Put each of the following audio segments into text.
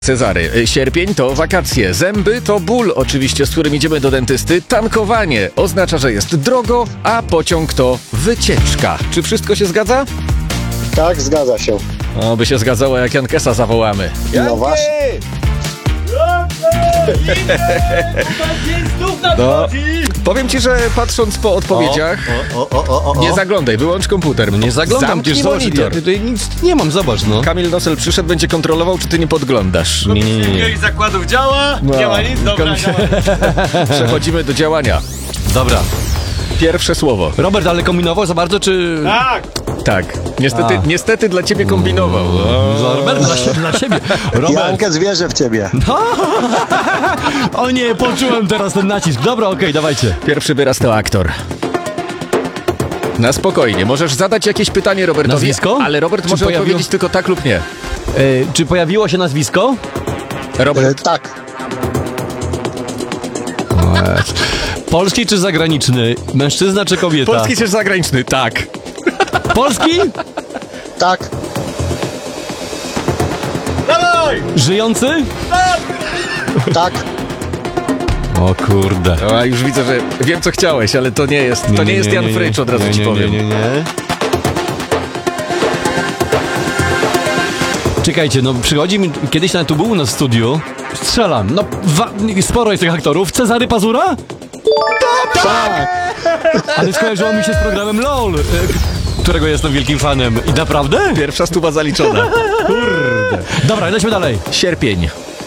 Cezary, sierpień to wakacje, zęby to ból oczywiście, z którym idziemy do dentysty, tankowanie oznacza, że jest drogo, a pociąg to wycieczka. Czy wszystko się zgadza? Tak, zgadza się. O, by się zgadzało, jak Jankesa zawołamy. No właśnie. No, powiem ci, że patrząc po odpowiedziach, nie zaglądaj, wyłącz komputer. No nie zaglądam, Zamknij gdzieś zobacz, monitor. ja tutaj nic nie mam, zobacz, no. Kamil Nosel przyszedł, będzie kontrolował, czy ty nie podglądasz. Nie. zakładów działa, nie ma nic, dobra, Przechodzimy do działania. Dobra. Pierwsze słowo. Robert, ale kombinował za bardzo, czy... Tak! Tak, niestety dla ciebie kombinował. Za Roberta, dla siebie. Robert. Jankę zwierzę w ciebie. O nie, poczułem teraz ten nacisk. Dobra, okej, dawajcie. Pierwszy wyraz to aktor. Na spokojnie, możesz zadać jakieś pytanie Robertowi, Nazwisko? ale Robert Czy może pojawiło- odpowiedzieć tylko tak lub nie. Czy pojawiło się nazwisko? Robert, Tak, Polski czy zagraniczny? Mężczyzna czy kobieta? polski czy zagraniczny? Tak. Polski? tak, Dawaj! Żyjący? tak. O kurde. A już widzę, że wiem co chciałeś, ale to nie jest Jan Frycz, od razu ci powiem. Nie. Czekajcie, no przychodzi mi, kiedyś nawet tu był u nas w studiu. Strzelam, no sporo jest tych aktorów. Cezary Pazura? Tak. Ale skojarzyło mi się z programem LOL, którego jestem wielkim fanem. I naprawdę? Pierwsza stuwa zaliczona. Kurde. Dobra, lecimy dalej. Sierpień.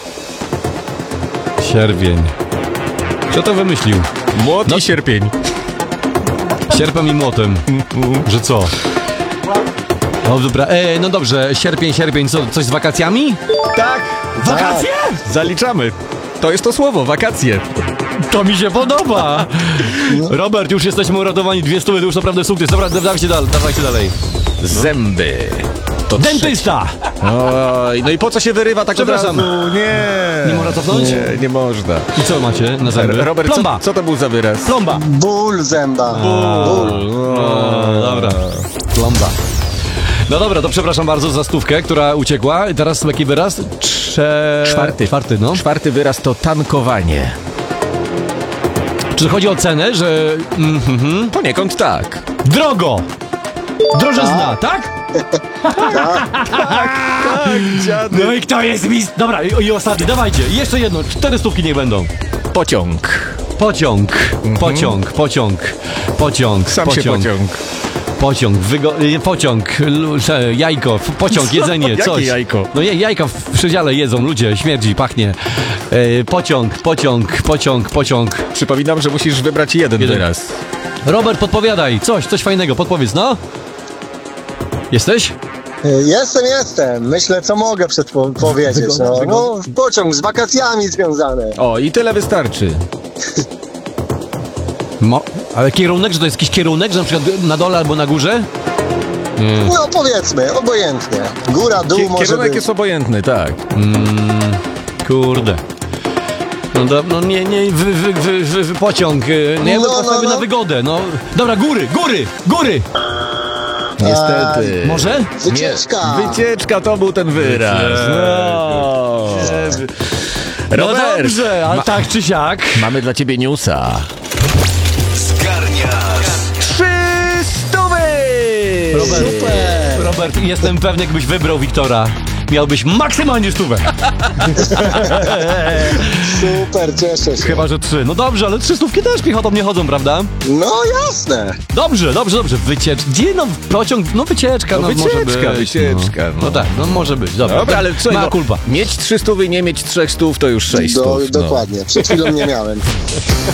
Sierpień. Kto to wymyślił? Młot i sierpień. Sierpem i młotem. Że co? No dobra, no dobrze, sierpień, co, coś z wakacjami? Tak. Wakacje? Zaliczamy. To jest to słowo, wakacje. To mi się podoba! Robert, już jesteśmy uratowani, 200, to już naprawdę sukces. Dobra, dawajcie dalej. Zęby. To Dentysta! Oj, no i po co się wyrywa tak od razu? Przepraszam. Nie. Nie można cofnąć? Nie można. I co macie na zęby? Robert, Plomba! co to był za wyraz? Plomba! Ból zęba. Ból. Dobra. Plomba. No dobra, to przepraszam bardzo za stówkę, która uciekła. I teraz jaki wyraz? Czwarty, no. Czwarty wyraz to tankowanie. Czy chodzi o cenę, że... Poniekąd tak. Drogo! Drożyzna, tak? Dziady. No i kto jest mistrz? Dobra, i ostatni, dawajcie. Jeszcze jedno, 4 stówki niech będą. Pociąg. Pociąg. Sam się pociąg. Jajko, pociąg, Co? jedzenie, Jakie coś. jajko? No jajka w przedziale jedzą ludzie, śmierdzi, pachnie. Pociąg. Przypominam, że musisz wybrać jeden wyraz. Robert, podpowiadaj, coś fajnego, podpowiedz, no. Jesteś? Jestem. Myślę, co mogę powiedzieć. No, pociąg z wakacjami związany. O, i tyle wystarczy. Ale kierunek, że to jest jakiś kierunek, że na przykład na dole albo na górze? No powiedzmy, obojętnie. Góra, dół może Kierunek być. jest obojętny, tak. Kurde. No nie, pociąg. No ja bym postawił na wygodę, no. Dobra, góry! Niestety. Może? Wycieczka. Wycieczka to był ten wyraz. No. No Robert, dobrze, ale tak czy siak. mamy dla ciebie newsa. Zgarniasz! 300! Robert, jestem pewny, jakbyś wybrał Wiktora, miałbyś maksymalnie 100. Super, cieszę się. Chyba, że 3. No dobrze, ale 300 też piechotą nie chodzą, prawda? No jasne. Dobrze. Wycieczka. Gdzie no pociąg? No wycieczka, no może być. wycieczka. No tak, no może być. Dobra, ale co? Ma kulpa. Mieć 300 i nie mieć 300 to już 600. Dokładnie, przed chwilą nie miałem.